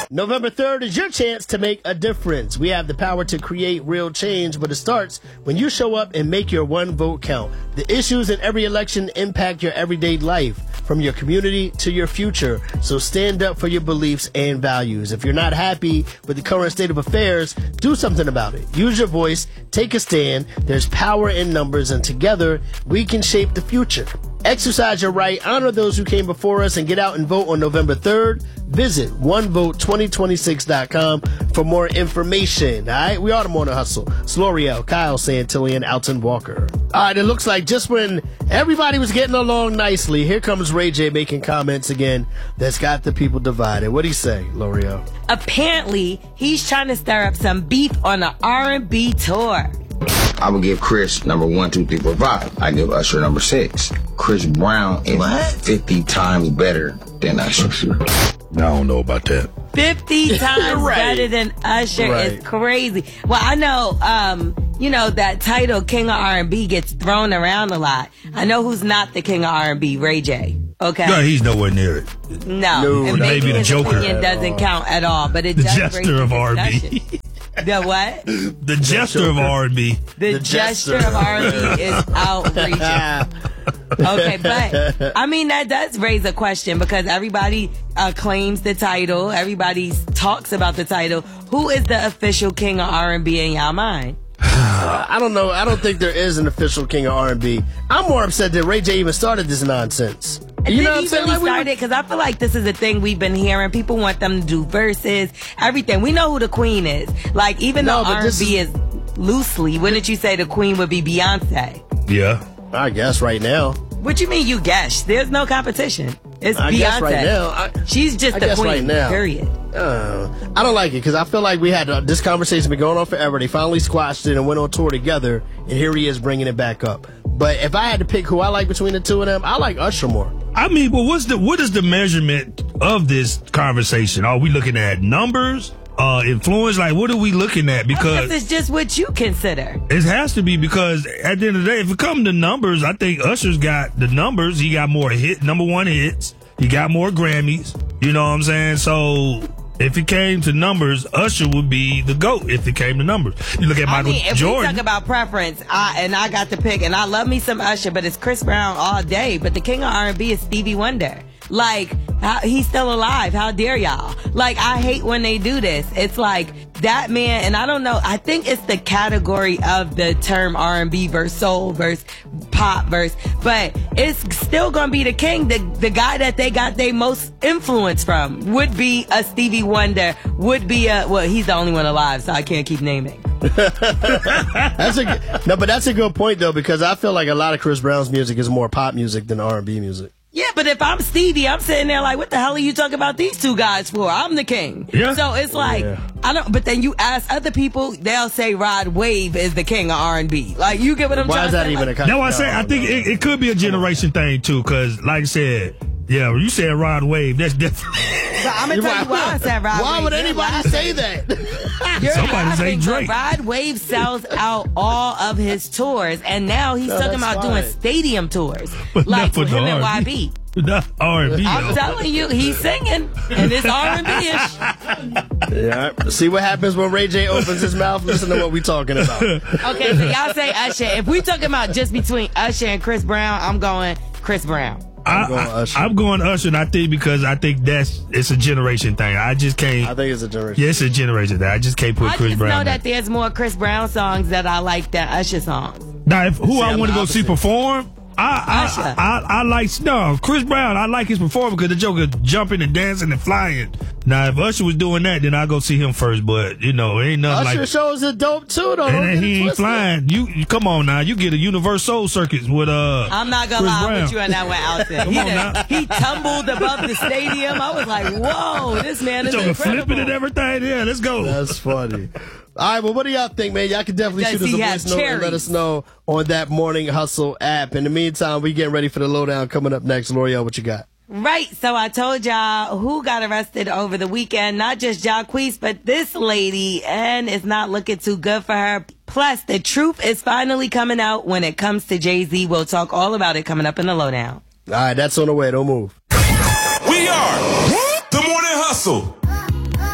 November 3rd is your chance to make a difference. We have the power to create real change, but it starts when you show up and make your one vote count. The issues in every election impact your everyday life, from your community to your future. So stand up for your beliefs and values. If you're not happy with the current state of affairs, do something about it. Use your voice, take a stand. There's power in numbers, and together we can shape the future. Exercise your right, honor those who came before us, and get out and vote on November 3rd. Visit onevote2026.com for more information. All right, we are the Morning Hustle. It's L'Oreal, Kyle Santillan, Alton Walker. All right, it looks like just when everybody was getting along nicely, here comes Ray J making comments again that's got the people divided. What'd he say, L'Oreal? Apparently, he's trying to stir up some beef on the R&B tour. I would give Chris number 1, 2, 3, 4, 5. I give Usher number 6. Chris Brown is 50 times better than Usher. I don't know about that. 50 times better than Usher is crazy. Well, I know, that title King of R&B gets thrown around a lot. I know who's not the King of R&B, Ray J. Okay. No, he's nowhere near it. No. And maybe the Joker doesn't count at all, but it the does. The jester of R&B. The what? The jester of R&B. The jester of R&B is outrageous. Okay, but I mean, that does raise a question because everybody claims the title. Everybody talks about the title. Who is the official king of R&B in y'all mind? I don't know. I don't think there is an official king of R&B. I'm more upset that Ray J even started this nonsense. You know what I'm saying? Really started because I feel like this is a thing we've been hearing. People want them to do verses, everything. We know who the queen is. Like, even though R&B is loosely, wouldn't you say the queen would be Beyonce? Yeah. I guess right now. What you mean you guess? There's no competition. It's Beyonce. Guess right now. She's just the queen, right now. Period. I don't like it because I feel like we had this conversation been going on forever. They finally squashed it and went on tour together, and here he is bringing it back up. But if I had to pick who I like between the two of them, I like Usher more. I mean, well, what is the measurement of this conversation? Are we looking at numbers? Influence? Like, what are we looking at? Because it's just what you consider. It has to be because at the end of the day, if it comes to numbers, I think Usher's got the numbers. He got more number one hits. He got more Grammys. You know what I'm saying? So if it came to numbers, Usher would be the GOAT if it came to numbers. You look at Michael Jordan. If we talk about preference, I got to pick, and I love me some Usher, but it's Chris Brown all day. But the king of R&B is Stevie Wonder. Like, he's still alive. How dare y'all? Like, I hate when they do this. It's like that man, and I don't know. I think it's the category of the term R&B versus soul versus pop versus, but it's still gonna be the king. The guy that they got their most influence from would be a Stevie Wonder. Would be he's the only one alive, so I can't keep naming. That's a good point though, because I feel like a lot of Chris Brown's music is more pop music than R&B music. Yeah, but if I'm Stevie, I'm sitting there like, what the hell are you talking about these two guys for? I'm the king. Yeah. So it's like, but then you ask other people, they'll say Rod Wave is the king of R&B. Like, you get what I'm trying to say? Why is that even a kind No, I think it could be a generation thing too, because like I said, yeah, when you said Rod Wave, that's different. So I'm going to tell you why I said Rod Wave. Why would anybody say that? Somebody say Drake. Rod Wave sells out all of his tours, and now he's talking about doing stadium tours. But like with him and R&B. YB. Not R&B. I'm telling you, he's singing, and it's R&B-ish. Yeah. See what happens when Ray J opens his mouth? Listen to what we talking about. Okay, so y'all say Usher. If we talking about just between Usher and Chris Brown, I'm going Chris Brown. I'm going Usher, and I think because I think it's a generation thing. I just can't. I think it's a generation. Yeah, it's a generation thing. I just can't put Chris Brown. I just know that there's more Chris Brown songs that I like than Usher songs. Now, I want to go see perform, I like Chris Brown. I like his performance because the Joker jumping and dancing and flying. Now, if Usher was doing that, then I'd go see him first. But ain't nothing like Usher shows are dope too, though. And he ain't flying. You come on now. You get a Universal Circuits with I'm not gonna lie with you on that one out there. He tumbled above the stadium. I was like, whoa, this man is incredible. Flipping and everything. Yeah, let's go. That's funny. All right, well, what do y'all think, man? Y'all can definitely shoot us a voice note and let us know on that Morning Hustle app. In the meantime, we getting ready for the lowdown coming up next. L'Oreal, what you got? Right, so I told y'all who got arrested over the weekend. Not just Jacquees, but this lady, and it's not looking too good for her. Plus, the truth is finally coming out when it comes to Jay-Z. We'll talk all about it coming up in the lowdown. All right, that's on the way. Don't move. We are the Morning Hustle.